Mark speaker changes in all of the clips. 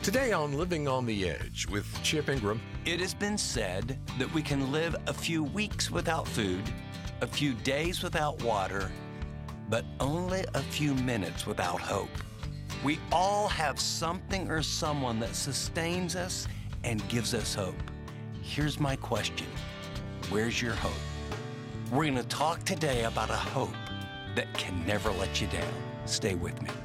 Speaker 1: Today on Living on the Edge with Chip Ingram.
Speaker 2: It has been said that we can live a few weeks without food, a few days without water, but only a few minutes without hope. We all have something or someone that sustains us and gives us hope. Here's my question. Where's your hope? We're going to talk today about a hope that can never let you down. Stay with me.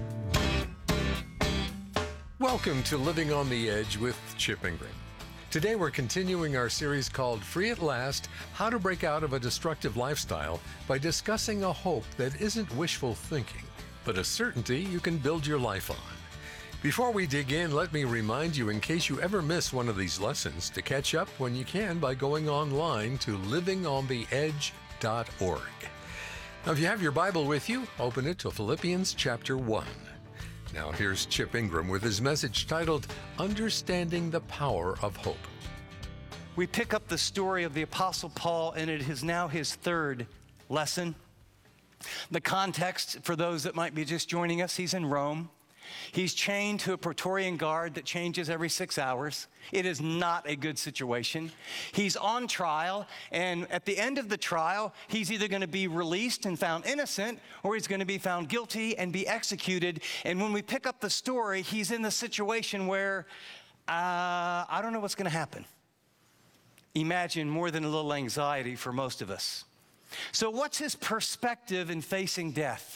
Speaker 1: Welcome to Living on the Edge with Chip Ingram. Today we're continuing our series called Free at Last, How to Break Out of a Destructive Lifestyle by discussing a hope that isn't wishful thinking, but a certainty you can build your life on. Before we dig in, let me remind you, in case you ever miss one of these lessons, to catch up when you can by going online to livingontheedge.org. Now, if you have your Bible with you, open it to Philippians chapter 1. Now, here's Chip Ingram with his message titled, Understanding the Power of Hope.
Speaker 2: We pick up the story of the Apostle Paul, and it is now his third lesson. The context, for those that might be just joining us, he's in Rome. He's chained to a Praetorian guard that changes every 6 hours. It is not a good situation. He's on trial, and at the end of the trial, he's either going to be released and found innocent, or he's going to be found guilty and be executed. And when we pick up the story, he's in the situation where, I don't know what's going to happen. Imagine more than a little anxiety for most of us. So what's his perspective in facing death?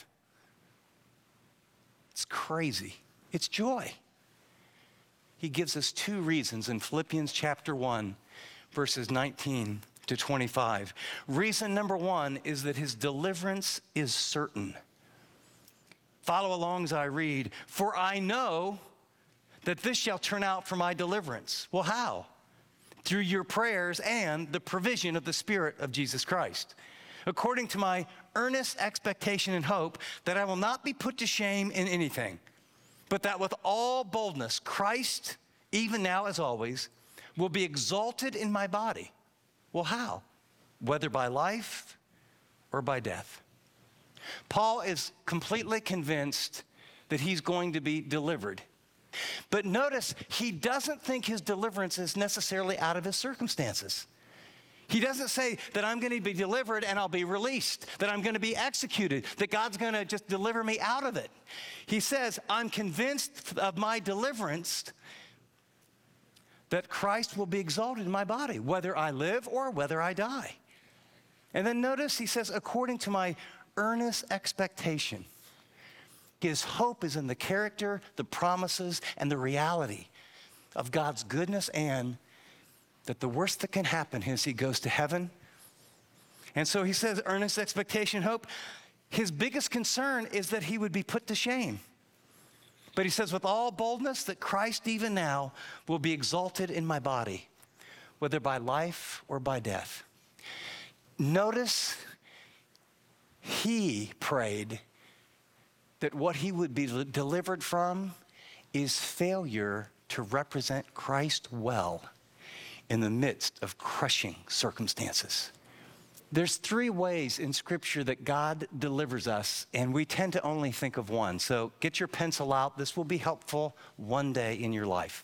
Speaker 2: It's crazy. It's joy. He gives us two reasons in Philippians chapter 1, verses 19 to 25. Reason number one is that his deliverance is certain. Follow along as I read. For I know that this shall turn out for my deliverance. Well, how? Through your prayers and the provision of the Spirit of Jesus Christ. According to my earnest expectation and hope that I will not be put to shame in anything, but that with all boldness, Christ, even now as always, will be exalted in my body. Well, how? Whether by life or by death. Paul is completely convinced that he's going to be delivered. But notice, he doesn't think his deliverance is necessarily out of his circumstances. He doesn't say that I'm going to be delivered and I'll be released, that I'm going to be executed, that God's going to just deliver me out of it. He says, I'm convinced of my deliverance that Christ will be exalted in my body, whether I live or whether I die. And then notice he says, according to my earnest expectation. His hope is in the character, the promises, and the reality of God's goodness, and that the worst that can happen is he goes to heaven. And so he says, earnest expectation, hope. His biggest concern is that he would be put to shame. But he says, with all boldness, that Christ even now will be exalted in my body, whether by life or by death. Notice he prayed that what he would be delivered from is failure to represent Christ well in the midst of crushing circumstances. There's three ways in Scripture that God delivers us, and we tend to only think of one. So get your pencil out. This will be helpful one day in your life.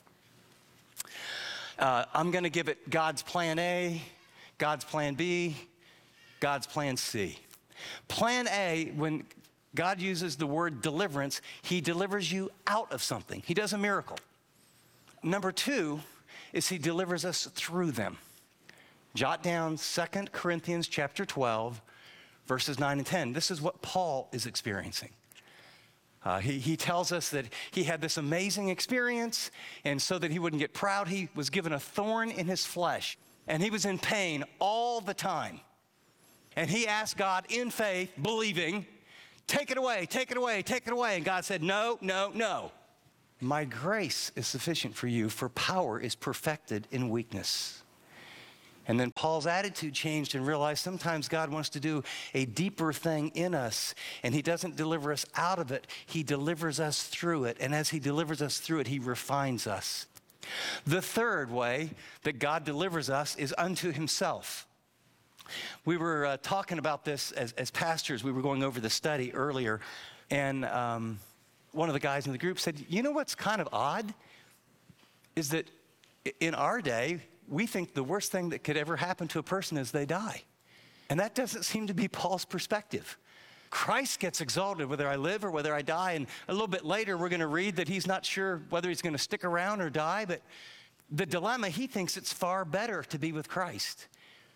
Speaker 2: I'm going to give it God's plan A, God's plan B, God's plan C. Plan A, when God uses the word deliverance, he delivers you out of something. He does a miracle. Number two is he delivers us through them. Jot down 2 Corinthians chapter 12, verses 9 and 10. This is what Paul is experiencing. He tells us that he had this amazing experience, and so that he wouldn't get proud, he was given a thorn in his flesh, and he was in pain all the time. And he asked God in faith, believing, take it away, take it away, take it away. And God said, no, no, no. My grace is sufficient for you, for power is perfected in weakness. And then Paul's attitude changed and realized sometimes God wants to do a deeper thing in us, and he doesn't deliver us out of it. He delivers us through it. And as he delivers us through it, he refines us. The third way that God delivers us is unto himself. We were talking about this as pastors. We were going over the study earlier, and one of the guys in the group said, you know what's kind of odd? is that in our day, we think the worst thing that could ever happen to a person is they die. And that doesn't seem to be Paul's perspective. Christ gets exalted whether I live or whether I die. And a little bit later, we're going to read that he's not sure whether he's going to stick around or die. But the dilemma, he thinks it's far better to be with Christ.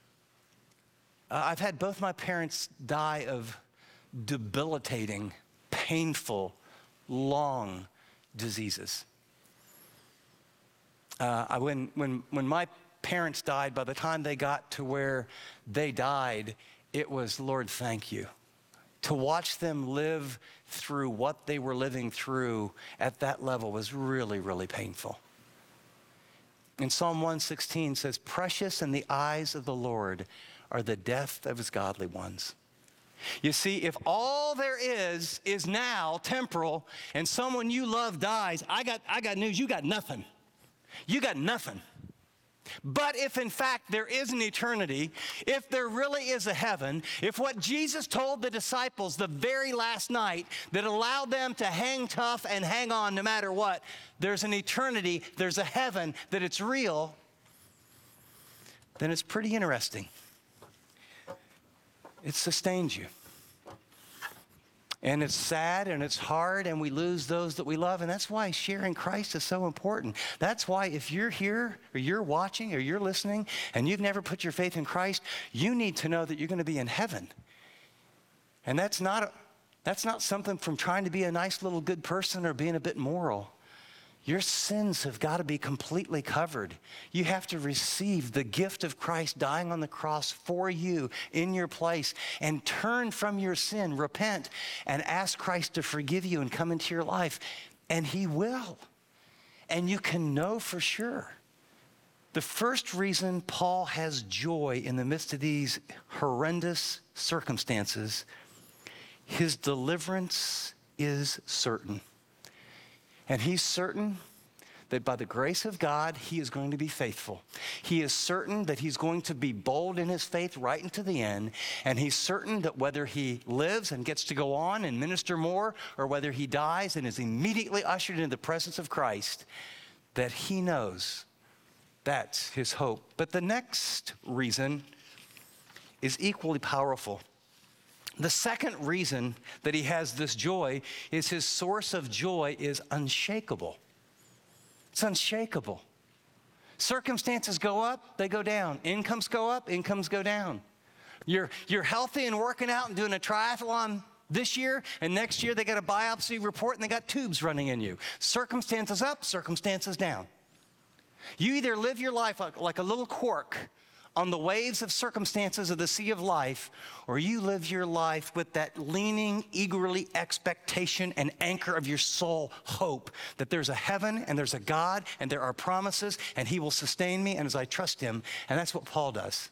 Speaker 2: I've had both my parents die of debilitating, painful, long diseases. When my parents died, by the time they got to where they died, it was, Lord, thank you. To watch them live through what they were living through at that level was really, really painful. And Psalm 116 says, precious in the eyes of the Lord are the death of his godly ones. You see, if all there is now temporal and someone you love dies, I got news, you got nothing. You got nothing. But if in fact there is an eternity, if there really is a heaven, if what Jesus told the disciples the very last night that allowed them to hang tough and hang on no matter what, there's an eternity, there's a heaven, that it's real, then it's pretty interesting. It sustains you. And it's sad and it's hard and we lose those that we love. And that's why sharing Christ is so important. That's why if you're here or you're watching or you're listening and you've never put your faith in Christ, you need to know that you're going to be in heaven. And that's not something from trying to be a nice little good person or being a bit moral. Your sins have got to be completely covered. You have to receive the gift of Christ dying on the cross for you in your place and turn from your sin, repent, and ask Christ to forgive you and come into your life. And he will. And you can know for sure. The first reason Paul has joy in the midst of these horrendous circumstances, his deliverance is certain. And he's certain that by the grace of God, he is going to be faithful. He is certain that he's going to be bold in his faith right into the end. And he's certain that whether he lives and gets to go on and minister more, or whether he dies and is immediately ushered into the presence of Christ, that he knows that's his hope. But the next reason is equally powerful. The second reason that he has this joy is his source of joy is unshakable. It's unshakable. Circumstances go up, they go down. Incomes go up, incomes go down. You're healthy and working out and doing a triathlon this year, and next year they got a biopsy report and they got tubes running in you. Circumstances up, circumstances down. You either live your life like a little cork on the waves of circumstances of the sea of life, or you live your life with that leaning, eagerly expectation and anchor of your soul hope that there's a heaven and there's a God and there are promises and he will sustain me and as I trust him. And that's what Paul does.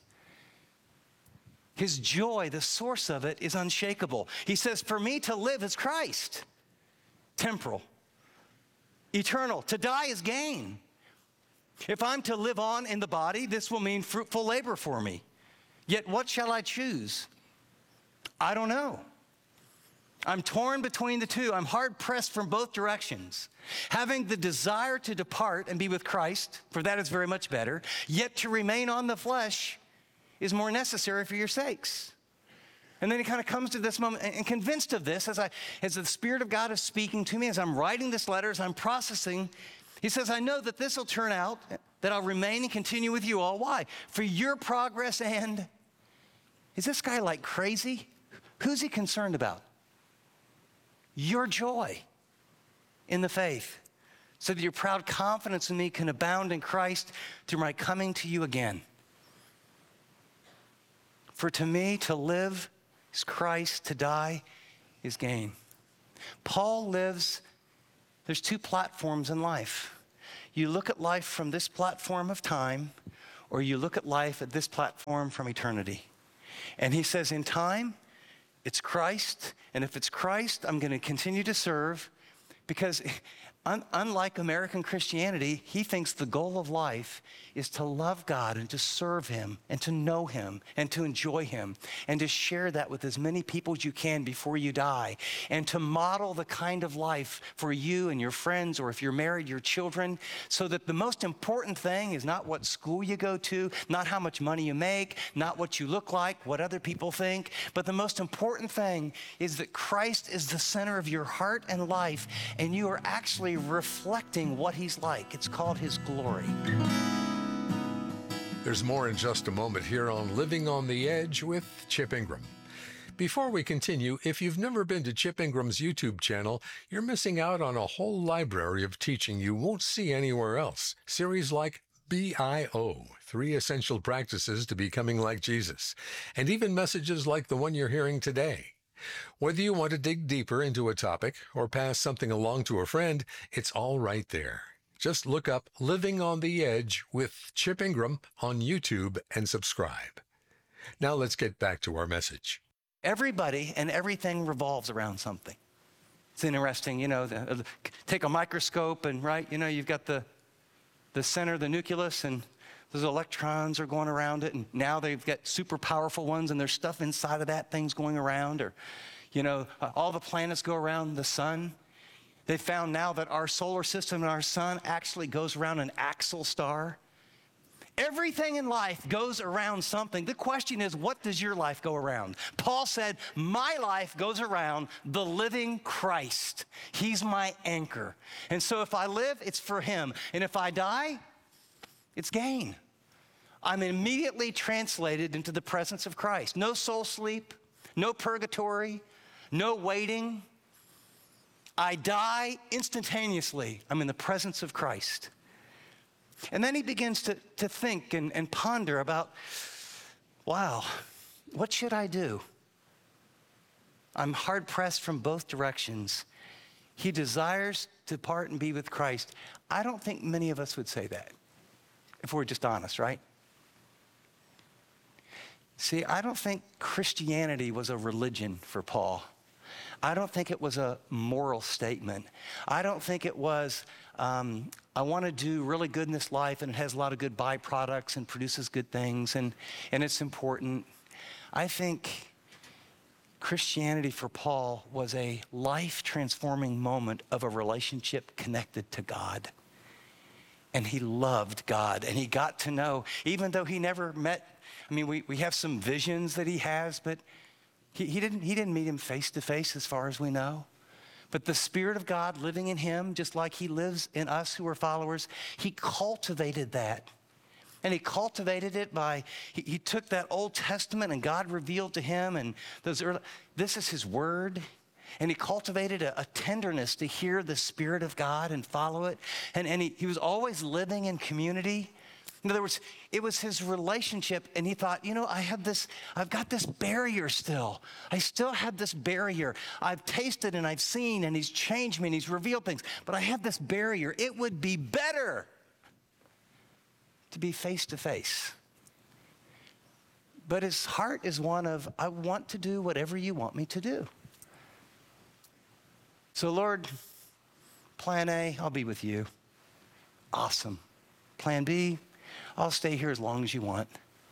Speaker 2: His joy, the source of it, is unshakable. He says, for me to live is Christ. Temporal. Eternal. To die is gain. If I'm to live on in the body, this will mean fruitful labor for me. Yet what shall I choose? I don't know. I'm torn between the two. I'm hard pressed from both directions. Having the desire to depart and be with Christ, for that is very much better, yet to remain on the flesh is more necessary for your sakes. And then he kind of comes to this moment and convinced of this as the Spirit of God is speaking to me, as I'm writing this letter, as I'm processing. He says, I know that this will turn out, that I'll remain and continue with you all. Why? For your progress and, is this guy like crazy? Who's he concerned about? Your joy in the faith, so that your proud confidence in me can abound in Christ through my coming to you again. For to me, to live is Christ, to die is gain. Paul lives, there's two platforms in life. You look at life from this platform of time, or you look at life at this platform from eternity. And he says, in time, it's Christ, and if it's Christ, I'm going to continue to serve, because Unlike American Christianity, he thinks the goal of life is to love God and to serve him and to know him and to enjoy him and to share that with as many people as you can before you die and to model the kind of life for you and your friends, or if you're married, your children, so that the most important thing is not what school you go to, not how much money you make, not what you look like, what other people think, but the most important thing is that Christ is the center of your heart and life, and you are actually reflecting what he's like. It's called his glory.
Speaker 1: There's more in just a moment here on Living on the Edge with Chip Ingram. Before we continue, if you've never been to Chip Ingram's YouTube channel, you're missing out on a whole library of teaching you won't see anywhere else. Series like BIO, 3 Essential Practices to Becoming Like Jesus, and even messages like the one you're hearing today. Whether you want to dig deeper into a topic or pass something along to a friend, it's all right there. Just look up Living on the Edge with Chip Ingram on YouTube and subscribe. Now let's get back to our message.
Speaker 2: Everybody and everything revolves around something. It's interesting, take a microscope and, right, you've got the center, the nucleus, and those electrons are going around it, and now they've got super powerful ones, and there's stuff inside of that thing's going around, or, all the planets go around the sun. They found now that our solar system and our sun actually goes around an axial star. Everything in life goes around something. The question is, what does your life go around? Paul said, my life goes around the living Christ. He's my anchor. And so if I live, it's for him. And if I die, it's gain. I'm immediately translated into the presence of Christ. No soul sleep, no purgatory, no waiting. I die instantaneously. I'm in the presence of Christ. And then he begins to think and ponder about, wow, what should I do? I'm hard-pressed from both directions. He desires to part and be with Christ. I don't think many of us would say that, if we're just honest, right? See, I don't think Christianity was a religion for Paul. I don't think it was a moral statement. I don't think it was, I want to do really good in this life, and it has a lot of good byproducts and produces good things, and it's important. I think Christianity for Paul was a life-transforming moment of a relationship connected to God. And he loved God, and he got to know, even though he never met, we have some visions that he has, but he didn't meet him face to face as far as we know. But the Spirit of God living in him, just like he lives in us who are followers, he cultivated that. And he cultivated it by, he took that Old Testament and God revealed to him, and this is his word. And he cultivated a tenderness to hear the Spirit of God and follow it. And he was always living in community. In other words, it was his relationship, and he thought, I've got this barrier still. I still have this barrier. I've tasted and I've seen, and he's changed me and he's revealed things, but I have this barrier. It would be better to be face to face. But his heart is one of, I want to do whatever you want me to do. So Lord, plan A, I'll be with you. Awesome. Plan B, I'll stay here as long as you want.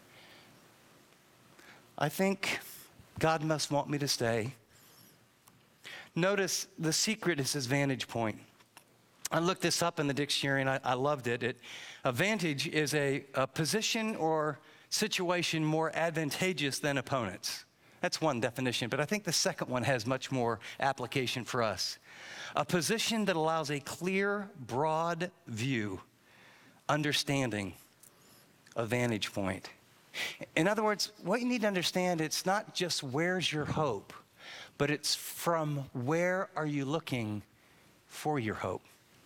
Speaker 2: I think God must want me to stay. Notice the secret is his vantage point. I looked this up in the dictionary and I loved it. A vantage is a position or situation more advantageous than opponents. That's one definition, but I think the second one has much more application for us. A position that allows a clear, broad view, understanding, a vantage point. In other words, what you need to understand, it's not just where's your hope, but it's from where are you looking for your hope.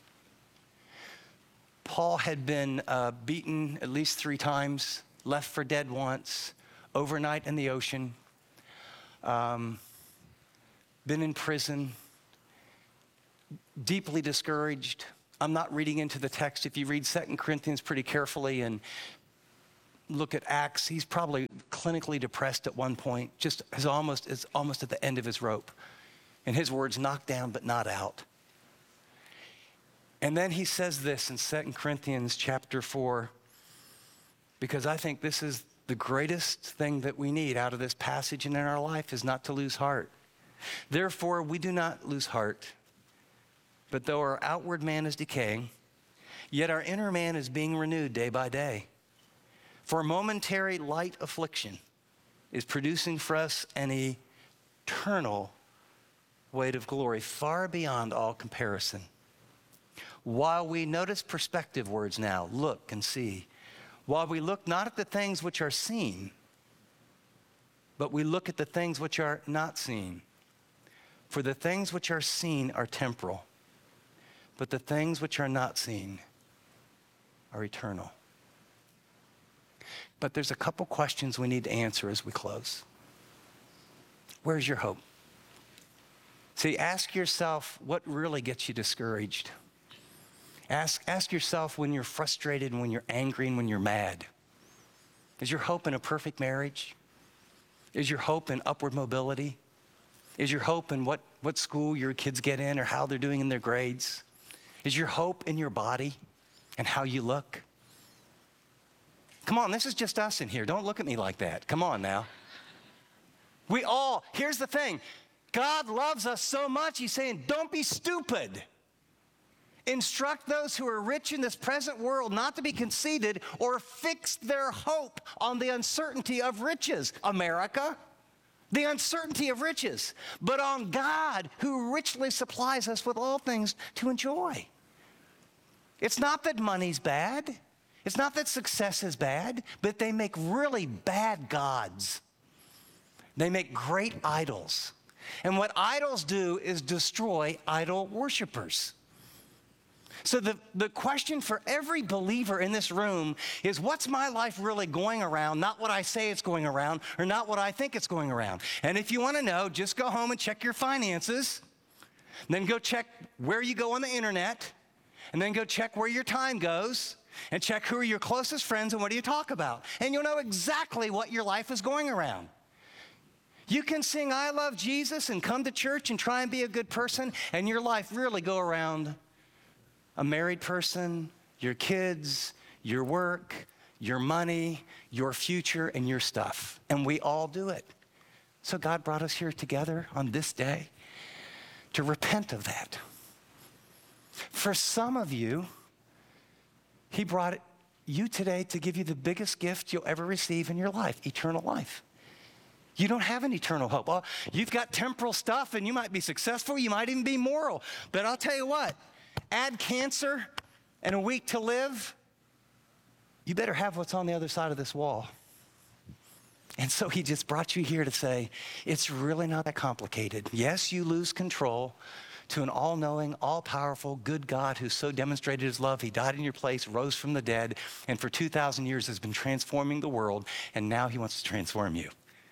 Speaker 2: Paul had been beaten at least 3 times, left for dead once, overnight in the ocean, been in prison, deeply discouraged. I'm not reading into the text. If you read 2 Corinthians pretty carefully and look at Acts, he's probably clinically depressed at one point, just is almost at the end of his rope. In his words, knocked down but not out. And then he says this in 2 Corinthians chapter 4, because I think this is the greatest thing that we need out of this passage and in our life is not to lose heart. Therefore, we do not lose heart, but though our outward man is decaying, yet our inner man is being renewed day by day. For momentary light affliction is producing for us an eternal weight of glory far beyond all comparison. While we notice perspective words now, look and see, while we look not at the things which are seen, but we look at the things which are not seen. For the things which are seen are temporal, but the things which are not seen are eternal. But there's a couple questions we need to answer as we close. Where's your hope? See, ask yourself what really gets you discouraged. Ask yourself when you're frustrated and when you're angry and when you're mad. Is your hope in a perfect marriage? Is your hope in upward mobility? Is your hope in what school your kids get in or how they're doing in their grades? Is your hope in your body and how you look? Come on, this is just us in here. Don't look at me like that. Come on now. Here's the thing. God loves us so much, he's saying, don't be stupid. Instruct those who are rich in this present world not to be conceited or fix their hope on the uncertainty of riches. America, the uncertainty of riches, but on God who richly supplies us with all things to enjoy. It's not that money's bad. It's not that success is bad, but they make really bad gods. They make great idols. And what idols do is destroy idol worshipers. So the question for every believer in this room is, what's my life really going around? Not what I say it's going around, or not what I think it's going around. And if you want to know, just go home and check your finances. Then go check where you go on the internet. And then go check where your time goes. And check who are your closest friends and what do you talk about. And you'll know exactly what your life is going around. You can sing I love Jesus and come to church and try and be a good person, and your life really go around a married person, your kids, your work, your money, your future, and your stuff. And we all do it. So God brought us here together on this day to repent of that. For some of you, he brought you today to give you the biggest gift you'll ever receive in your life, eternal life. You don't have an eternal hope. Well, you've got temporal stuff and you might be successful, you might even be moral. But I'll tell you what, add cancer and a week to live, you better have what's on the other side of this wall. And so he just brought you here to say, it's really not that complicated. Yes, you lose control to an all-knowing, all-powerful, good God who so demonstrated his love. He died in your place, rose from the dead, and for 2,000 years has been transforming the world, and now he wants to transform you.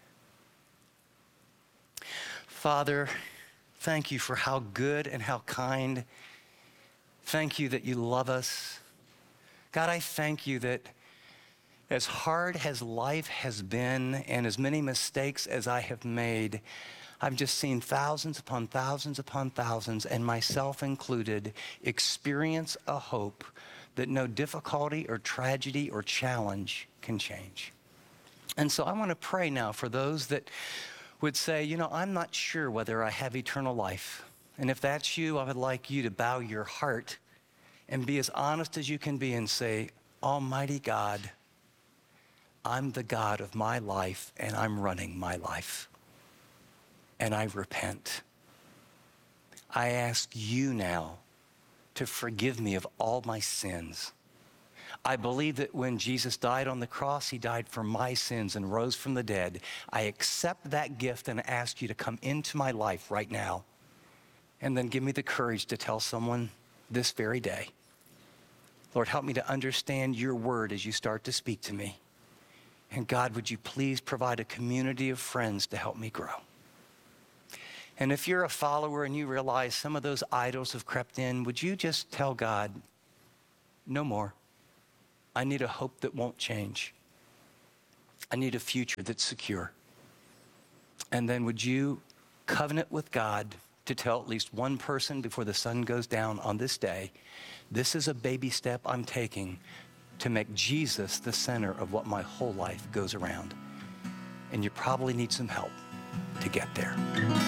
Speaker 2: Father, thank you for how good and how kind. Thank you that you love us. God, I thank you that as hard as life has been and as many mistakes as I have made, I've just seen thousands upon thousands upon thousands, and myself included, experience a hope that no difficulty or tragedy or challenge can change. And so I want to pray now for those that would say, you know, I'm not sure whether I have eternal life. And if that's you, I would like you to bow your heart and be as honest as you can be and say, Almighty God, I'm the God of my life and I'm running my life. And I repent. I ask you now to forgive me of all my sins. I believe that when Jesus died on the cross, he died for my sins and rose from the dead. I accept that gift and ask you to come into my life right now. And then give me the courage to tell someone this very day. Lord, help me to understand your word as you start to speak to me. And God, would you please provide a community of friends to help me grow? And if you're a follower and you realize some of those idols have crept in, would you just tell God, no more. I need a hope that won't change. I need a future that's secure. And then would you covenant with God to tell at least one person before the sun goes down on this day This is a baby step I'm taking to make Jesus the center of what my whole life goes around. And you probably need some help to get there.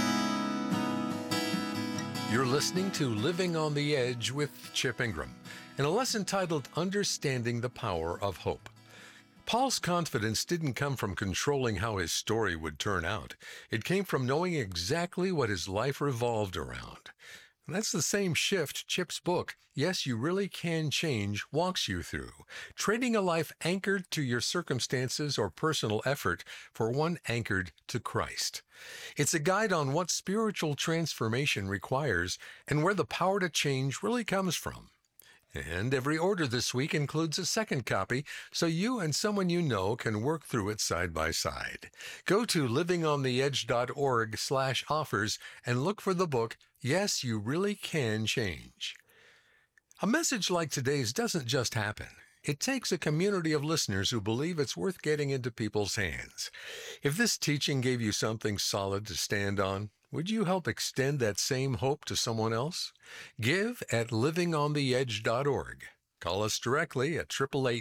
Speaker 1: You're listening to Living on the Edge with Chip Ingram, in a lesson titled Understanding the Power of Hope. Paul's confidence didn't come from controlling how his story would turn out. It came from knowing exactly what his life revolved around. And that's the same shift Chip's book, Yes, You Really Can Change, walks you through, trading a life anchored to your circumstances or personal effort for one anchored to Christ. It's a guide on what spiritual transformation requires and where the power to change really comes from. And every order this week includes a second copy, so you and someone you know can work through it side by side. Go to livingontheedge.org/offers and look for the book, Yes, You Really Can Change. A message like today's doesn't just happen. It takes a community of listeners who believe it's worth getting into people's hands. If this teaching gave you something solid to stand on, would you help extend that same hope to someone else? Give at livingontheedge.org. Call us directly at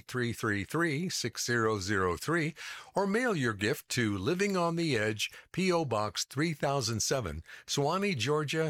Speaker 1: 888-333-6003 or mail your gift to Living on the Edge, P.O. Box 3007, Suwanee, Georgia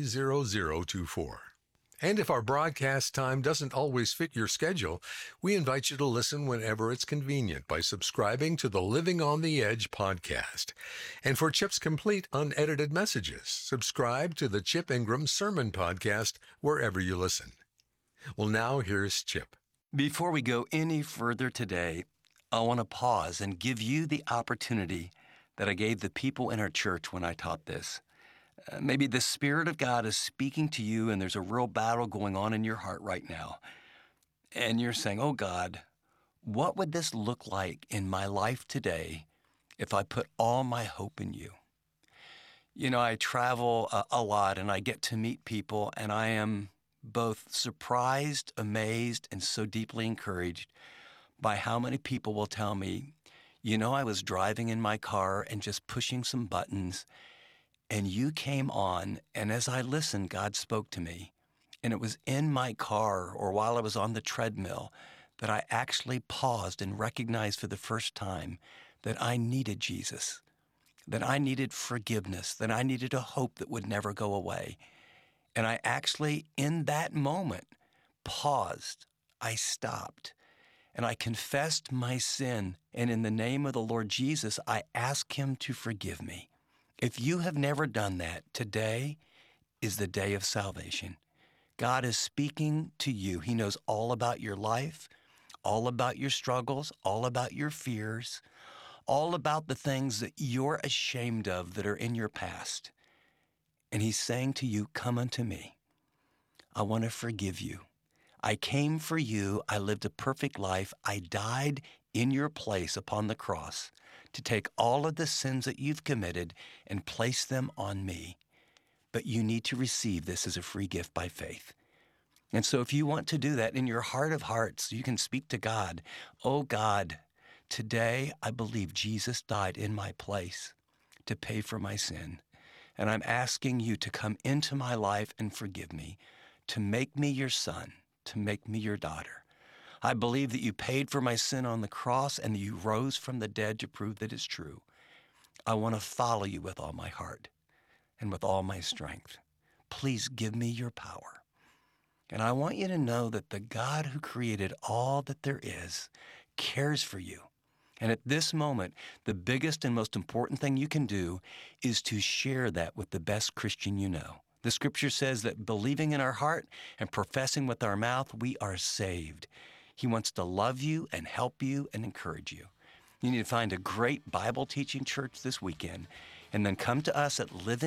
Speaker 1: 30024. And if our broadcast time doesn't always fit your schedule, we invite you to listen whenever it's convenient by subscribing to the Living on the Edge podcast. And for Chip's complete unedited messages, subscribe to the Chip Ingram Sermon Podcast wherever you listen. Well, now here's Chip.
Speaker 2: Before we go any further today, I want to pause and give you the opportunity that I gave the people in our church when I taught this. Maybe the Spirit of God is speaking to you and there's a real battle going on in your heart right now. And you're saying, oh God, what would this look like in my life today if I put all my hope in you? You know, I travel a lot and I get to meet people and I am both surprised, amazed, and so deeply encouraged by how many people will tell me, you know, I was driving in my car and just pushing some buttons and you came on, and as I listened, God spoke to me. And it was in my car or while I was on the treadmill that I actually paused and recognized for the first time that I needed Jesus, that I needed forgiveness, that I needed a hope that would never go away. And I actually, in that moment, paused. I stopped, and I confessed my sin. And in the name of the Lord Jesus, I asked him to forgive me. If you have never done that, today is the day of salvation. God is speaking to you. He knows all about your life, all about your struggles, all about your fears, all about the things that you're ashamed of that are in your past. And he's saying to you, come unto me. I want to forgive you. I came for you. I lived a perfect life. I died in your place upon the cross to take all of the sins that you've committed and place them on me. But you need to receive this as a free gift by faith. And so if you want to do that in your heart of hearts, you can speak to God. Oh God, today I believe Jesus died in my place to pay for my sin. And I'm asking you to come into my life and forgive me, to make me your son, to make me your daughter. I believe that you paid for my sin on the cross and that you rose from the dead to prove that it's true. I want to follow you with all my heart and with all my strength. Please give me your power. And I want you to know that the God who created all that there is cares for you. And at this moment, the biggest and most important thing you can do is to share that with the best Christian you know. The scripture says that believing in our heart and professing with our mouth, we are saved. He wants to love you and help you and encourage you. You need to find a great Bible teaching church this weekend and then come to us at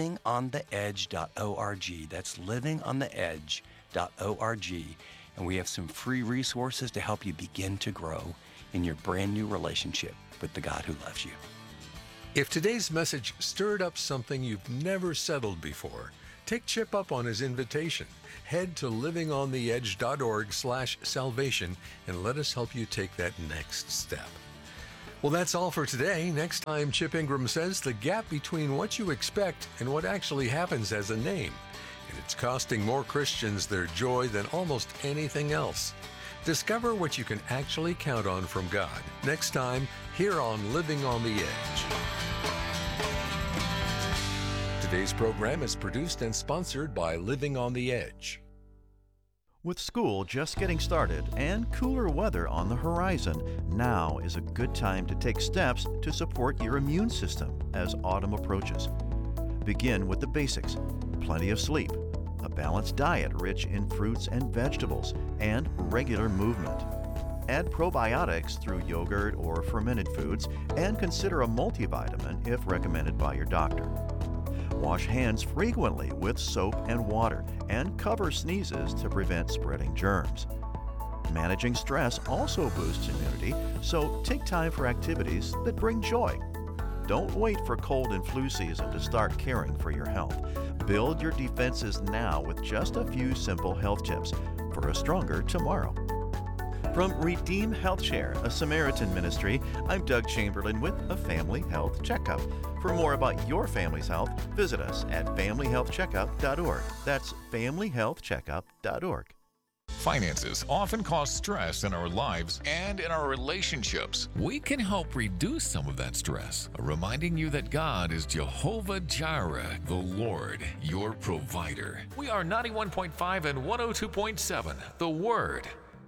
Speaker 2: livingontheedge.org. That's livingontheedge.org. And we have some free resources to help you begin to grow in your brand new relationship with the God who loves you.
Speaker 1: If today's message stirred up something you've never settled before, take Chip up on his invitation. Head to livingontheedge.org/salvation and let us help you take that next step. Well, that's all for today. Next time, Chip Ingram says the gap between what you expect and what actually happens has a name, and it's costing more Christians their joy than almost anything else. Discover what you can actually count on from God next time here on Living on the Edge. Today's program is produced and sponsored by Living on the Edge.
Speaker 3: With school just getting started and cooler weather on the horizon, now is a good time to take steps to support your immune system as autumn approaches. Begin with the basics: plenty of sleep, a balanced diet rich in fruits and vegetables, and regular movement. Add probiotics through yogurt or fermented foods, and consider a multivitamin if recommended by your doctor. Wash hands frequently with soap and water, and cover sneezes to prevent spreading germs. Managing stress also boosts immunity, so take time for activities that bring joy. Don't wait for cold and flu season to start caring for your health. Build your defenses now with just a few simple health tips for a stronger tomorrow. From Redeem Health Share, a Samaritan ministry, I'm Doug Chamberlain with a Family Health Checkup. For more about your family's health, visit us at familyhealthcheckup.org. That's familyhealthcheckup.org.
Speaker 4: Finances often cause stress in our lives and in our relationships. We can help reduce some of that stress, reminding you that God is Jehovah Jireh, the Lord, your provider. We are 91.5 and 102.7, The Word.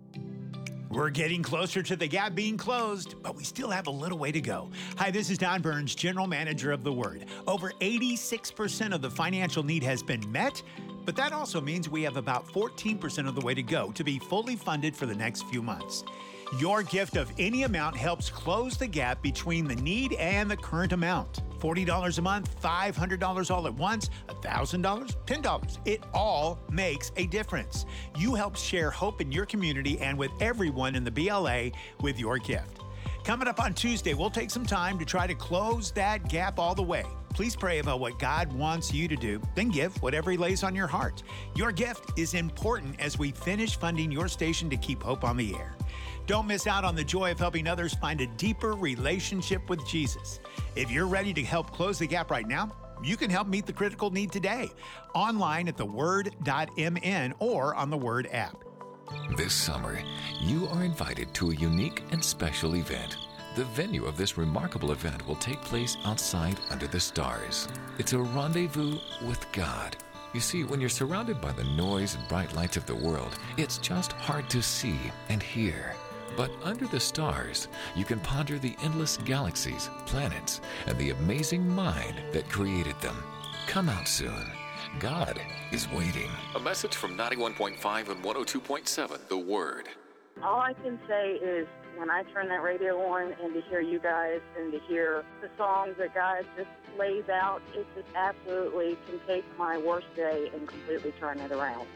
Speaker 5: We're getting closer to the gap being closed, but we still have a little way to go. Hi, this is Don Burns, General Manager of The Word. Over 86% of the financial need has been met, but that also means we have about 14% of the way to go to be fully funded for the next few months. Your gift of any amount helps close the gap between the need and the current amount. $40 a month, $500 all at once, $1,000, $10. It all makes a difference. You help share hope in your community and with everyone in the BLA with your gift. Coming up on Tuesday, we'll take some time to try to close that gap all the way. Please pray about what God wants you to do, then give whatever He lays on your heart. Your gift is important as we finish funding your station to keep hope on the air. Don't miss out on the joy of helping others find a deeper relationship with Jesus. If you're ready to help close the gap right now, you can help meet the critical need today, online at theword.mn or on the Word app.
Speaker 4: This summer, you are invited to a unique and special event. The venue of this remarkable event will take place outside under the stars. It's a rendezvous with God. You see, when you're surrounded by the noise and bright lights of the world, it's just hard to see and hear. But under the stars, you can ponder the endless galaxies, planets, and the amazing mind that created them. Come out soon. God is waiting. A message from 91.5 and 102.7, The Word.
Speaker 6: All I can say is when I turn that radio on and to hear you guys and to hear the songs that God just lays out, it just absolutely can take my worst day and completely turn it around.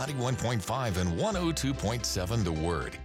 Speaker 4: 91.5 and 102.7, The Word.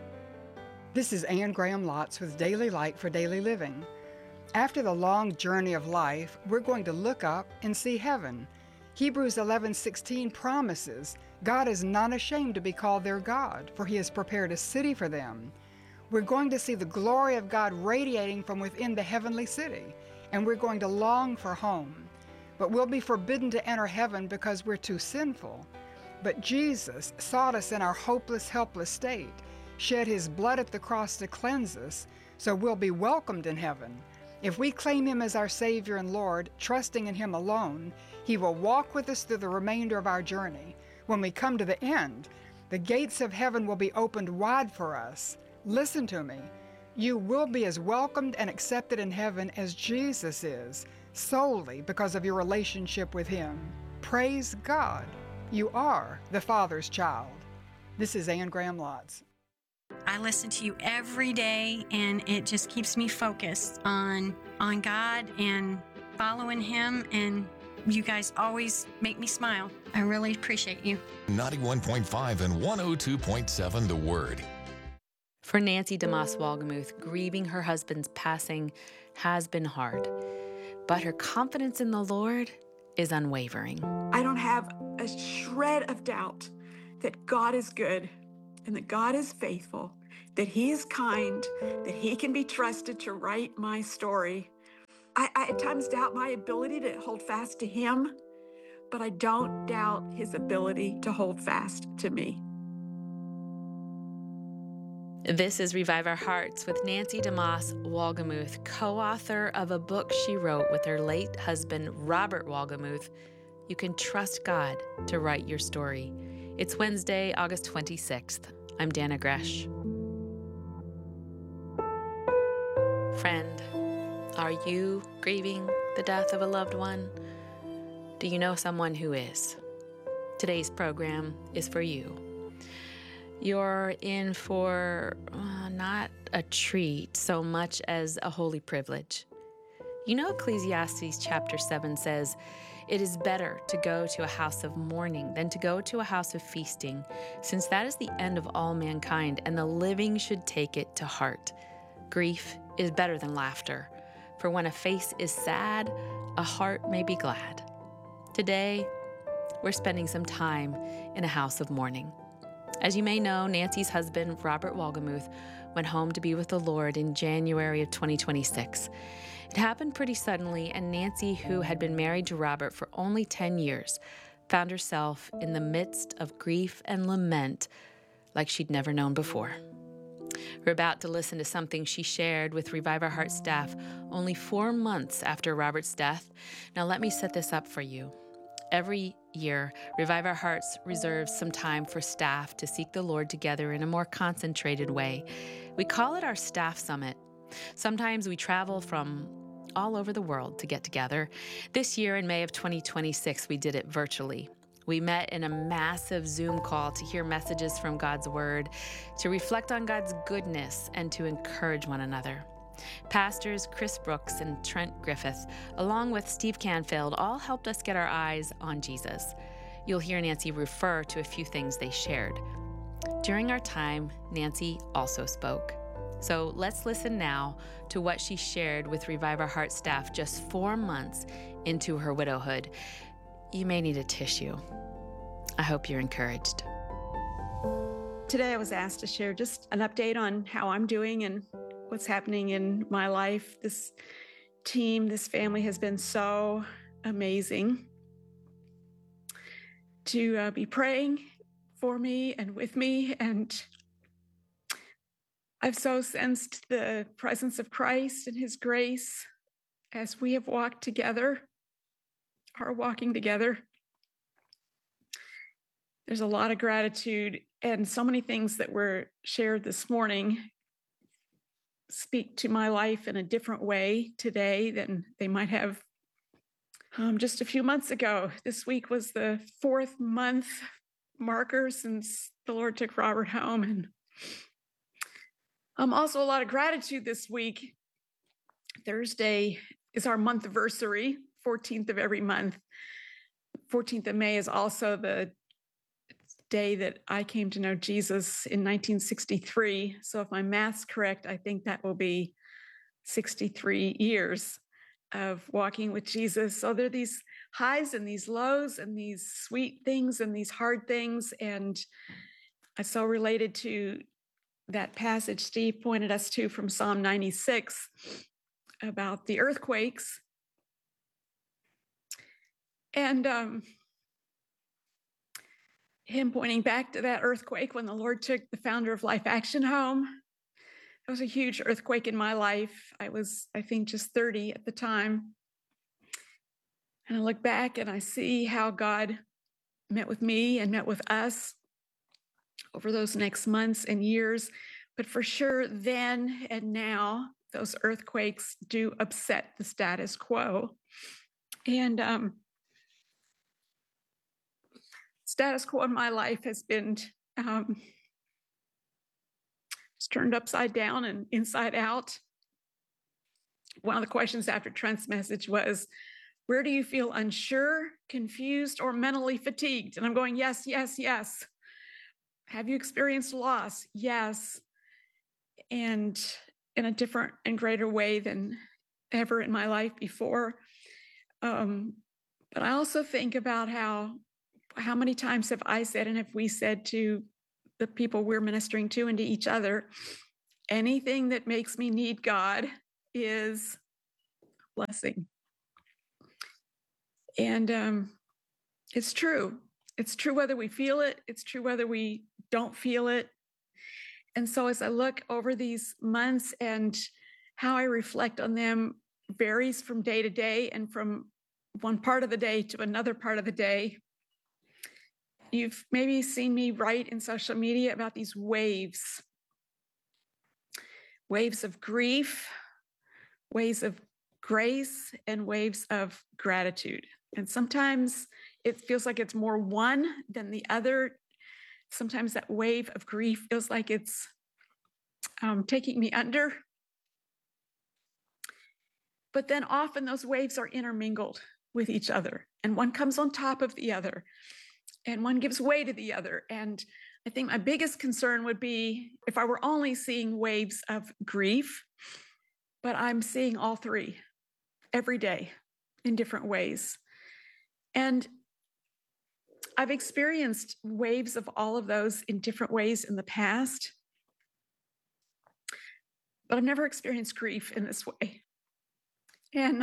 Speaker 7: This is Ann Graham Lotz with Daily Light for Daily Living. After the long journey of life, we're going to look up and see heaven. Hebrews 11:16 promises God is not ashamed to be called their God, for He has prepared a city for them. We're going to see the glory of God radiating from within the heavenly city, and we're going to long for home. But we'll be forbidden to enter heaven because we're too sinful. But Jesus sought us in our hopeless, helpless state, shed His blood at the cross to cleanse us, so we'll be welcomed in heaven. If we claim Him as our Savior and Lord, trusting in Him alone, He will walk with us through the remainder of our journey. When we come to the end, the gates of heaven will be opened wide for us. Listen to me. You will be as welcomed and accepted in heaven as Jesus is, solely because of your relationship with Him. Praise God. You are the Father's child. This is Ann Graham Lotz.
Speaker 8: I listen to you every day, and it just keeps me focused on God and following Him, and you guys always make me smile. I really appreciate you.
Speaker 4: 91.5 and 102.7, The Word.
Speaker 9: For Nancy DeMoss Walgemuth, grieving her husband's passing has been hard, but her confidence in the Lord is unwavering.
Speaker 10: I don't have a shred of doubt that God is good and that God is faithful, that He is kind, that He can be trusted to write my story. I at times doubt my ability to hold fast to Him, but I don't doubt his ability to hold fast to me.
Speaker 9: This is Revive Our Hearts with Nancy DeMoss Wolgemuth, co-author of a book she wrote with her late husband, Robert Wolgemuth. You can trust God to write your story. It's Wednesday, August 26th. I'm Dana Gresh. Friend, are you grieving the death of a loved one? Do you know someone who is? Today's program is for you. You're in for not a treat so much as a holy privilege. You know, Ecclesiastes chapter 7 says, "It is better to go to a house of mourning than to go to a house of feasting, since that is the end of all mankind, and the living should take it to heart. Grief is better than laughter, for when a face is sad, a heart may be glad." Today, we're spending some time in a house of mourning. As you may know, Nancy's husband, Robert Wolgemuth, went home to be with the Lord in January of 2026. It happened pretty suddenly, and Nancy, who had been married to Robert for only 10 years, found herself in the midst of grief and lament like she'd never known before. We're about to listen to something she shared with Revive Our Heart staff only 4 months after Robert's death. Now, let me set this up for you. Every year, Revive Our Hearts reserves some time for staff to seek the Lord together in a more concentrated way. We call it our Staff Summit. Sometimes we travel from all over the world to get together. This year, in May of 2026, we did it virtually. We met in a massive Zoom call to hear messages from God's Word, to reflect on God's goodness, and to encourage one another. Pastors Chris Brooks and Trent Griffith, along with Steve Canfield, all helped us get our eyes on Jesus. You'll hear Nancy refer to a few things they shared. During our time, Nancy also spoke. So let's listen now to what she shared with Revive Our Heart staff just 4 months into her widowhood. You may need a tissue. I hope you're encouraged.
Speaker 10: Today I was asked to share just an update on how I'm doing and what's happening in my life. This team, this family has been so amazing to be praying for me and with me. And I've so sensed the presence of Christ and his grace as we have walked together, are walking together. There's a lot of gratitude, and so many things that were shared this morning speak to my life in a different way today than they might have just a few months ago. This week was the 4th month marker since the Lord took Robert home. And also a lot of gratitude this week. Thursday is our month anniversary, 14th of every month. 14th of May is also the day that I came to know Jesus in 1963. So if my math's correct, I think that will be 63 years of walking with Jesus. So there are these highs and these lows and these sweet things and these hard things. And I so related to that passage Steve pointed us to from Psalm 96 about the earthquakes. And him pointing back to that earthquake when the Lord took the founder of Life Action home. It was a huge earthquake in my life. I was, I think, just 30 at the time. And I look back and I see how God met with me and met with us over those next months and years. But for sure, then and now, those earthquakes do upset the status quo. And status quo in my life has been turned upside down and inside out. One of the questions after Trent's message was, where do you feel unsure, confused, or mentally fatigued? And I'm going, yes, yes, yes. Have you experienced loss? Yes. And in a different and greater way than ever in my life before. But I also think about how many times have I said, and have we said to the people we're ministering to and to each other, anything that makes me need God is a blessing. And It's true. It's true whether we feel it, it's true whether we don't feel it. And so as I look over these months and how I reflect on them varies from day to day and from one part of the day to another part of the day. You've maybe seen me write in social media about these waves of grief, waves of grace, and waves of gratitude. And sometimes it feels like it's more one than the other. Sometimes that wave of grief feels like it's taking me under. But then often those waves are intermingled with each other, and one comes on top of the other, and one gives way to the other. And I think my biggest concern would be if I were only seeing waves of grief, but I'm seeing all three every day in different ways. And I've experienced waves of all of those in different ways in the past, but I've never experienced grief in this way. And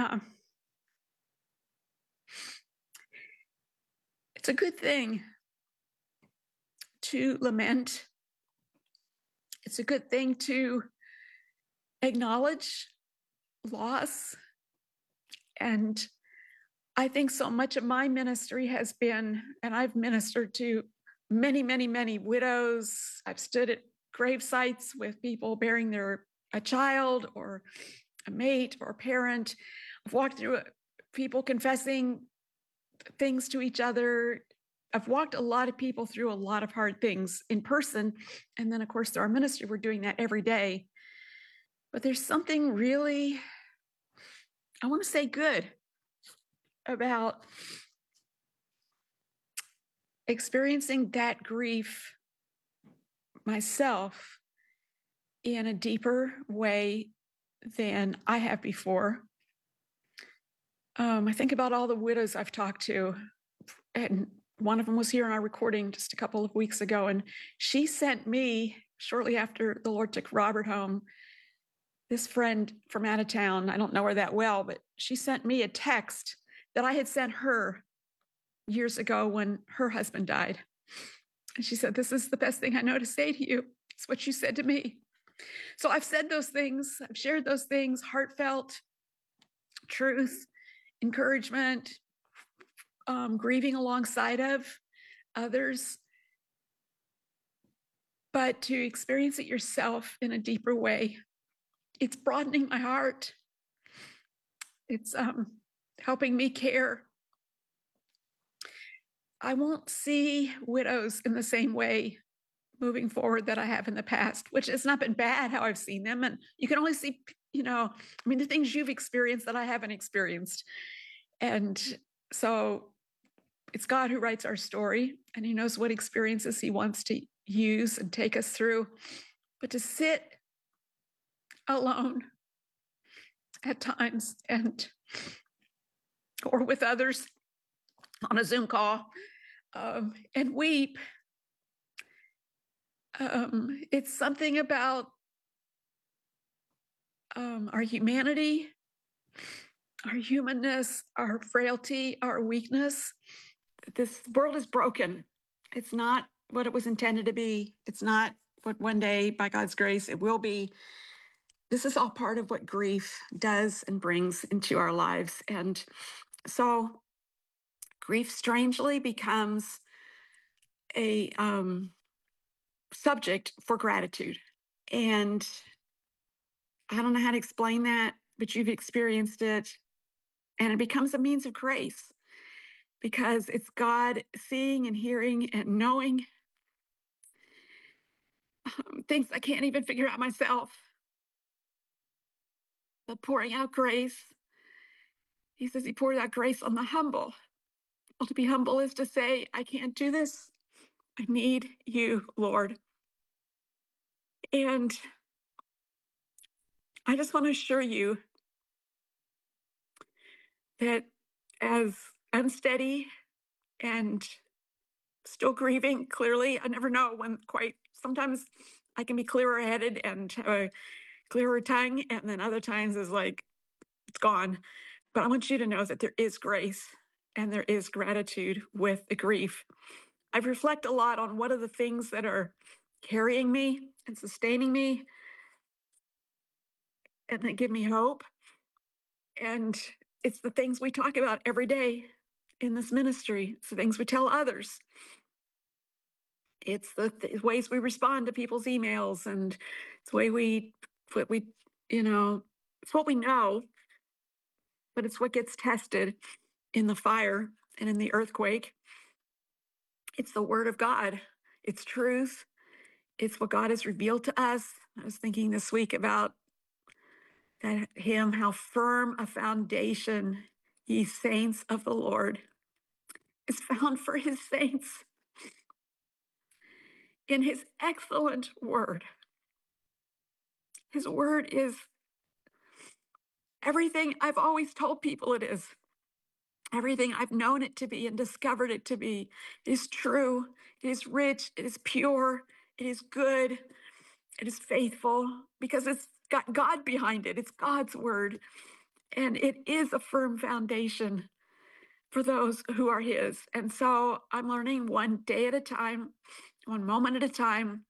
Speaker 10: it's a good thing to lament. It's a good thing to acknowledge loss. And I think so much of my ministry has been, and I've ministered to many, many, many widows. I've stood at grave sites with people burying a child or a mate or a parent. I've walked through people confessing things to each other. I've walked a lot of people through a lot of hard things in person. And then, of course, through our ministry, we're doing that every day. But there's something really, I want to say, good about experiencing that grief myself in a deeper way than I have before. I think about all the widows I've talked to, and one of them was here in our recording just a couple of weeks ago, and she sent me, shortly after the Lord took Robert home, this friend from out of town, I don't know her that well, but she sent me a text that I had sent her years ago when her husband died. And she said, "This is the best thing I know to say to you." It's what you said to me. So I've said those things, I've shared those things, heartfelt truth, encouragement, grieving alongside of others. But to experience it yourself in a deeper way, it's broadening my heart. It's helping me care. I won't see widows in the same way moving forward that I have in the past, which has not been bad how I've seen them. And you can only see, the things you've experienced that I haven't experienced. And so it's God who writes our story, and he knows what experiences he wants to use and take us through. But to sit alone at times or with others on a Zoom call and weep, it's something about our humanity, our humanness, our frailty, our weakness. This world is broken. It's not what it was intended to be. It's not what one day, by God's grace, it will be. This is all part of what grief does and brings into our lives. And so grief strangely becomes a subject for gratitude. And I don't know how to explain that, but you've experienced it. And it becomes a means of grace because it's God seeing and hearing and knowing things I can't even figure out myself. But pouring out grace, he says he pours out grace on the humble. Well, to be humble is to say, I can't do this. I need you, Lord. And I just want to assure you that as unsteady and still grieving, clearly, I never know when sometimes I can be clearer headed and have a clearer tongue, and then other times is like, it's gone. But I want you to know that there is grace and there is gratitude with the grief. I reflect a lot on what are the things that are carrying me and sustaining me and that give me hope. And it's the things we talk about every day in this ministry. It's the things we tell others. It's the ways we respond to people's emails, and it's the way it's what we know, but it's what gets tested in the fire and in the earthquake. It's the word of God. It's truth. It's what God has revealed to us. I was thinking this week about that hymn, how firm a foundation, ye saints of the Lord, is found for his saints in his excellent word. His word is everything I've always told people it is. Everything I've known it to be and discovered it to be. It is true. It is rich. It is pure. It is good. It is faithful because it's got God behind it. It's God's word. And it is a firm foundation for those who are his. And so I'm learning one day at a time, one moment at a time,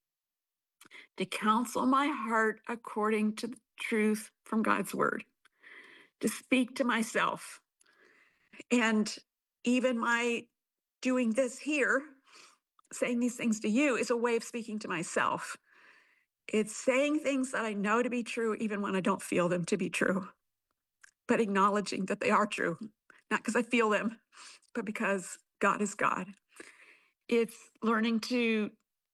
Speaker 10: to counsel my heart according to the truth from God's word, to speak to myself. And even my doing this here, saying these things to you, is a way of speaking to myself. It's saying things that I know to be true, even when I don't feel them to be true, but acknowledging that they are true, not because I feel them, but because God is God. It's learning to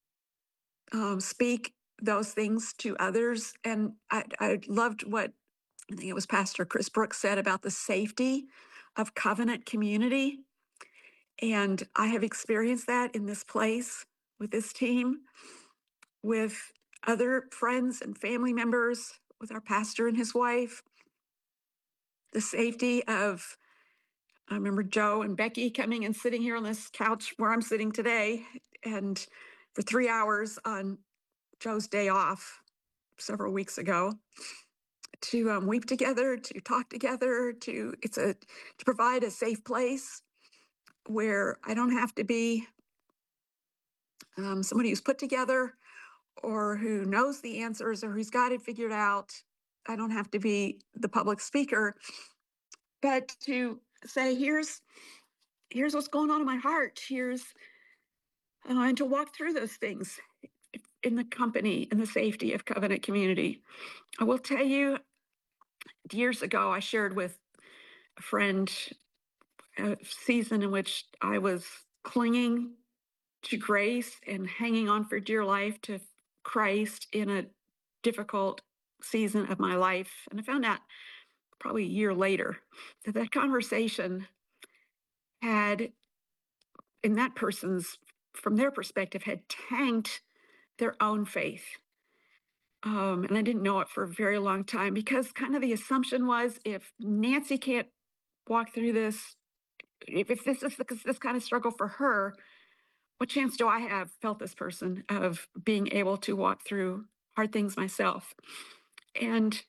Speaker 10: speak those things to others. And I loved what, I think it was Pastor Chris Brooks said about the safety of covenant community. And I have experienced that in this place with this team, with other friends and family members, with our pastor and his wife. The safety of, I remember Joe and Becky coming and sitting here on this couch where I'm sitting today, and for 3 hours on Joe's day off several weeks ago, to weep together, to talk together, to provide a safe place where I don't have to be somebody who's put together or who knows the answers or who's got it figured out. I don't have to be the public speaker, but to say, here's what's going on in my heart. And to walk through those things in the company and the safety of covenant community. I will tell you, years ago, I shared with a friend a season in which I was clinging to grace and hanging on for dear life to Christ in a difficult season of my life. And I found out probably a year later that that conversation had, in that person's, from their perspective, had tanked their own faith. And I didn't know it for a very long time because kind of the assumption was if Nancy can't walk through this, if this is this kind of struggle for her, what chance do I have, felt this person, of being able to walk through hard things myself? And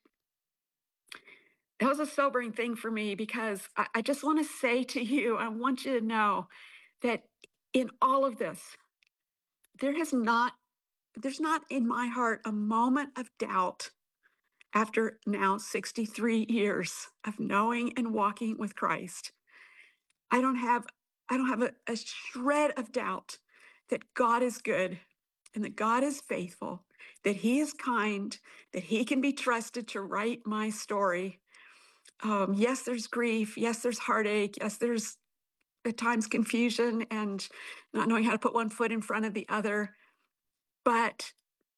Speaker 10: that was a sobering thing for me because I just want to say to you, I want you to know that in all of this, there's not in my heart a moment of doubt after now 63 years of knowing and walking with Christ. I don't have a shred of doubt that God is good and that God is faithful, that he is kind, that he can be trusted to write my story. Yes, there's grief. Yes, there's heartache. Yes, there's at times confusion and not knowing how to put one foot in front of the other. But,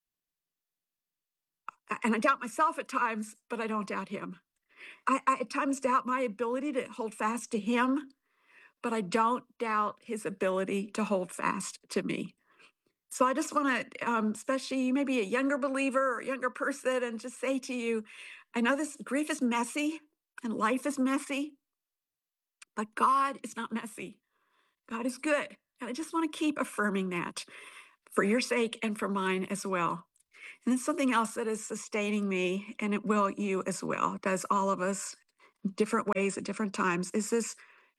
Speaker 10: and I doubt myself at times, but I don't doubt him. I at times doubt my ability to hold fast to him, but I don't doubt his ability to hold fast to me. So I just want to, especially maybe a younger believer or a younger person, and just say to you, I know this grief is messy and life is messy, but God is not messy. God is good. And I just want to keep affirming that for your sake and for mine as well. And it's something else that is sustaining me, and it will you as well. It does all of us in different ways at different times, is this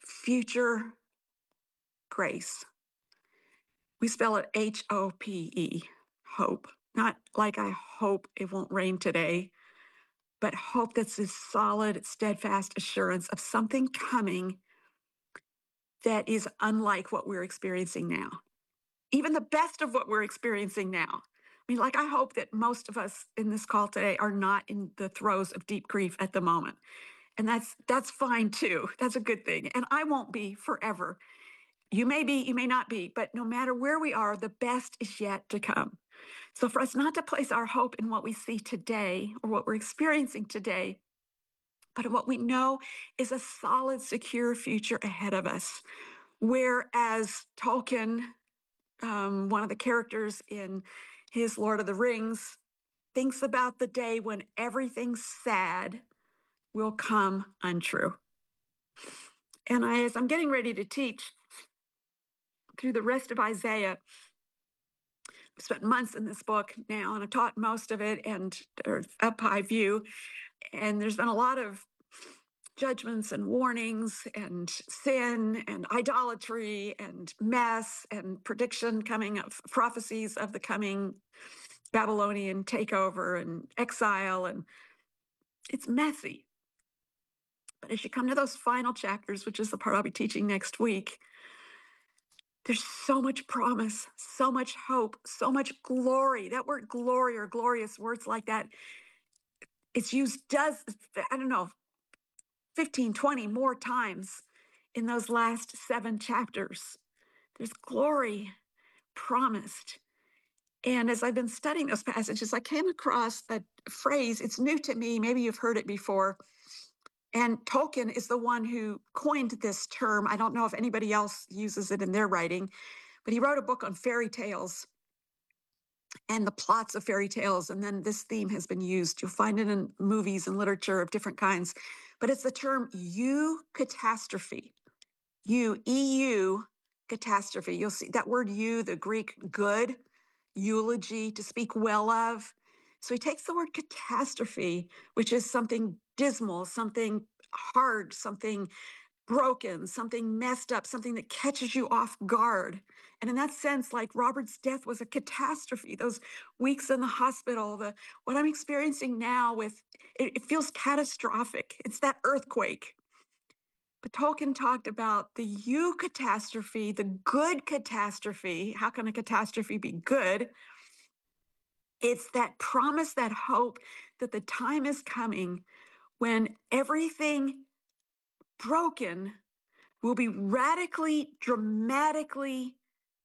Speaker 10: future grace. We spell it H-O-P-E, hope. Not like I hope it won't rain today, but hope that's this solid, steadfast assurance of something coming that is unlike what we're experiencing now. Even the best of what we're experiencing now. I mean, like, I hope that most of us in this call today are not in the throes of deep grief at the moment. And that's fine too. That's a good thing. And I won't be forever. You may be, you may not be, but no matter where we are, the best is yet to come. So for us not to place our hope in what we see today or what we're experiencing today, but in what we know is a solid, secure future ahead of us. Whereas Tolkien, one of the characters in his Lord of the Rings, thinks about the day when everything sad will come untrue. And as I'm getting ready to teach through the rest of Isaiah, I've spent months in this book now, and I've taught most of it and up high view. And there's been a lot of judgments and warnings and sin and idolatry and mess and prediction coming of prophecies of the coming Babylonian takeover and exile. And it's messy. But as you come to those final chapters, which is the part I'll be teaching next week, there's so much promise, so much hope, so much glory. That word glory or glorious, words like that, it's used 15, 20 more times in those last 7 chapters. There's glory promised. And as I've been studying those passages, I came across a phrase. It's new to me. Maybe you've heard it before. And Tolkien is the one who coined this term. I don't know if anybody else uses it in their writing, but he wrote a book on fairy tales and the plots of fairy tales. And then this theme has been used. You'll find it in movies and literature of different kinds. But it's the term eucatastrophe. EU, catastrophe. You'll see that word the Greek good, eulogy, to speak well of. So he takes the word catastrophe, which is something dismal, something hard, something broken, something messed up, something that catches you off guard. And in that sense, like Robert's death was a catastrophe. Those weeks in the hospital, what I'm experiencing now it feels catastrophic. It's that earthquake. But Tolkien talked about the eucatastrophe, the good catastrophe. How can a catastrophe be good? It's that promise, that hope that the time is coming when everything broken will be radically, dramatically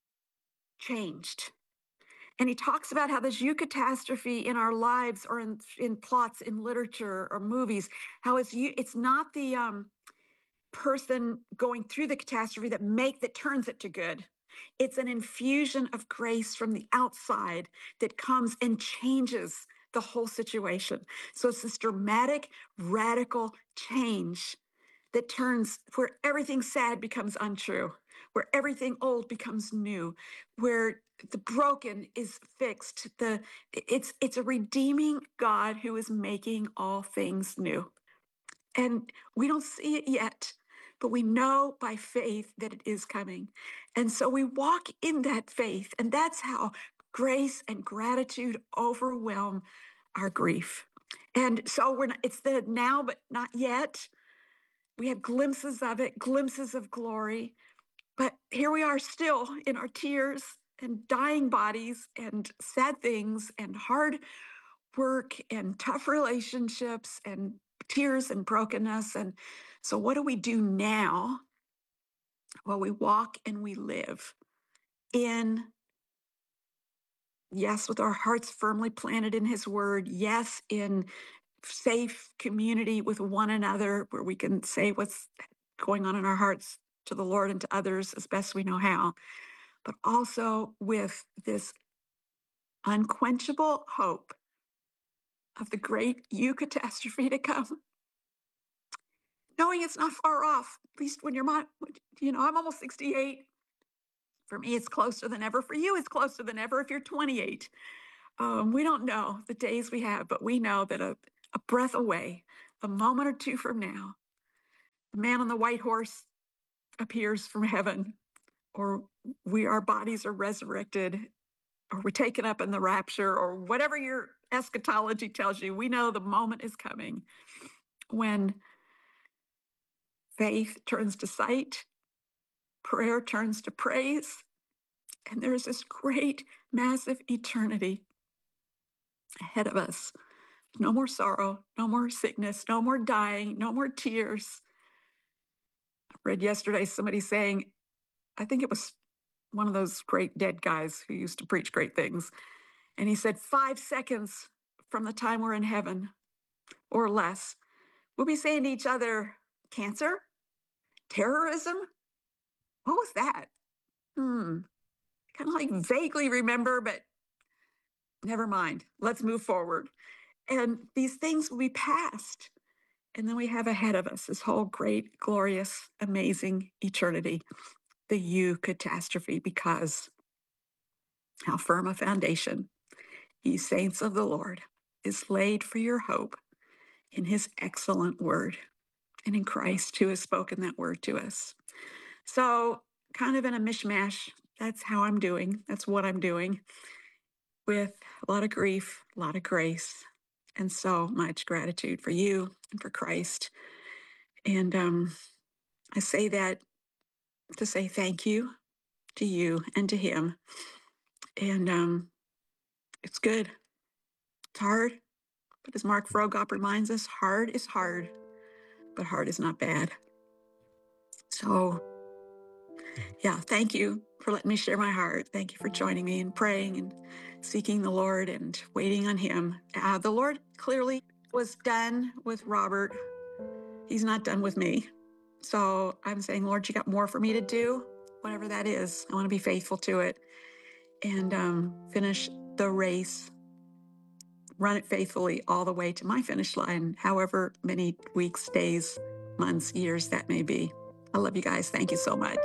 Speaker 10: changed. And he talks about how this eucatastrophe in our lives or in plots in literature or movies, how it's not the person going through the catastrophe that turns it to good. It's an infusion of grace from the outside that comes and changes the whole situation. So it's this dramatic, radical change that turns where everything sad becomes untrue, where everything old becomes new, where the broken is fixed. It's a redeeming God who is making all things new. And we don't see it yet, but we know by faith that it is coming. And so we walk in that faith, and that's how grace and gratitude overwhelm our grief. And so it's the now, but not yet. We have glimpses of it, glimpses of glory. But here we are still in our tears and dying bodies and sad things and hard work and tough relationships and tears and brokenness. And so what do we do now? Well, we walk and we live yes, with our hearts firmly planted in his word. Yes, in safe community with one another where we can say what's going on in our hearts to the Lord and to others as best we know how, but also with this unquenchable hope of the great eucatastrophe to come. Knowing it's not far off, at least when I'm almost 68. For me, it's closer than ever. For you, it's closer than ever if you're 28. We don't know the days we have, but we know that a breath away, a moment or two from now, the man on the white horse appears from heaven, or our bodies are resurrected, or we're taken up in the rapture, or whatever your eschatology tells you, we know the moment is coming when faith turns to sight, prayer turns to praise, and there's this great, massive eternity ahead of us. No more sorrow, no more sickness, no more dying, no more tears. I read yesterday somebody saying, I think it was one of those great dead guys who used to preach great things. And he said, 5 seconds from the time we're in heaven or less, we'll be saying to each other, cancer? Terrorism? What was that? Kind of like vaguely remember, but never mind. Let's move forward. And these things will be past. And then we have ahead of us this whole great, glorious, amazing eternity, the eucatastrophe, because how firm a foundation, ye saints of the Lord, is laid for your hope in his excellent word and in Christ who has spoken that word to us. So kind of in a mishmash, that's how I'm doing. That's what I'm doing, with a lot of grief, a lot of grace, and so much gratitude for you and for Christ. And I say that to say thank you to you and to him. And it's good. It's hard. But as Mark Frogop reminds us, hard is hard, but hard is not bad. So, yeah, thank you for letting me share my heart. Thank you for joining me in praying and seeking the Lord and waiting on him. The Lord clearly was done with Robert. He's not done with me. So I'm saying, Lord, you got more for me to do, whatever that is. I want to be faithful to it and finish the race, run it faithfully all the way to my finish line, however many weeks, days, months, years that may be. I love you guys. Thank you so much.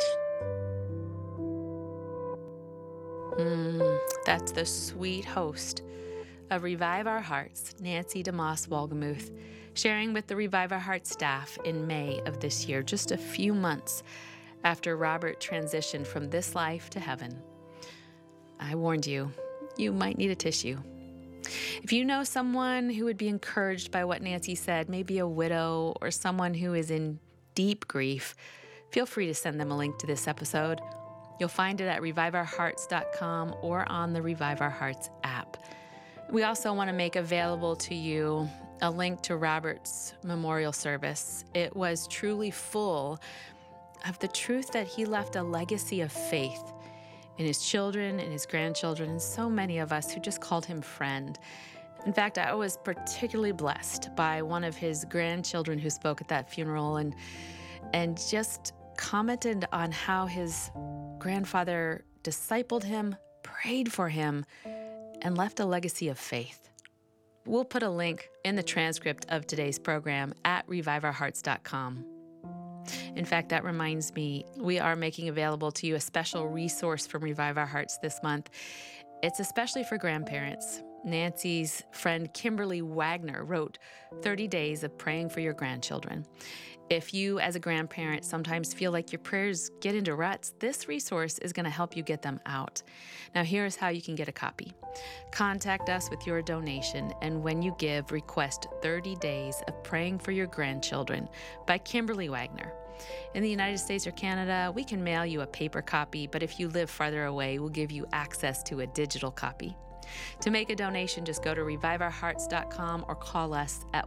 Speaker 9: That's the sweet host of Revive Our Hearts, Nancy DeMoss Wolgemuth, sharing with the Revive Our Hearts staff in May of this year, just a few months after Robert transitioned from this life to heaven. I warned you, you might need a tissue. If you know someone who would be encouraged by what Nancy said, maybe a widow or someone who is in deep grief, feel free to send them a link to this episode. You'll find it at reviveourhearts.com or on the Revive Our Hearts app. We also want to make available to you a link to Robert's memorial service. It was truly full of the truth that he left a legacy of faith in his children and his grandchildren, and so many of us who just called him friend. In fact, I was particularly blessed by one of his grandchildren who spoke at that funeral and just commented on how his grandfather discipled him, prayed for him, and left a legacy of faith. We'll put a link in the transcript of today's program at reviveourhearts.com. In fact, that reminds me, we are making available to you a special resource from Revive Our Hearts this month. It's especially for grandparents. Nancy's friend Kimberly Wagner wrote 30 Days of Praying for Your Grandchildren. If you, as a grandparent, sometimes feel like your prayers get into ruts, this resource is going to help you get them out. Now, here's how you can get a copy. Contact us with your donation, and when you give, request 30 Days of Praying for Your Grandchildren by Kimberly Wagner. In the United States or Canada, we can mail you a paper copy, but if you live farther away, we'll give you access to a digital copy. To make a donation, just go to reviveourhearts.com or call us at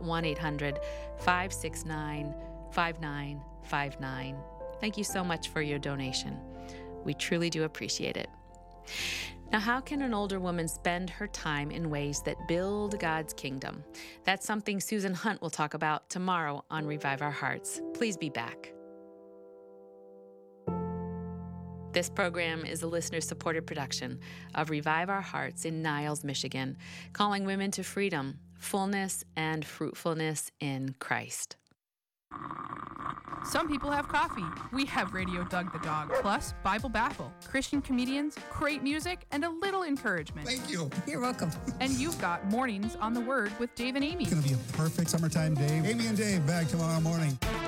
Speaker 9: 1-800-569-5959. Thank you so much for your donation. We truly do appreciate it. Now, how can an older woman spend her time in ways that build God's kingdom? That's something Susan Hunt will talk about tomorrow on Revive Our Hearts. Please be back. This program is a listener-supported production of Revive Our Hearts in Niles, Michigan, calling women to freedom, fullness, and fruitfulness in Christ.
Speaker 11: Some people have coffee. We have Radio Doug the Dog, plus Bible Baffle, Christian comedians, great music, and a little encouragement.
Speaker 12: Thank you. You're welcome.
Speaker 11: And you've got Mornings on the Word with Dave and Amy.
Speaker 12: It's going to be a perfect summertime day. Amy and Dave back tomorrow morning.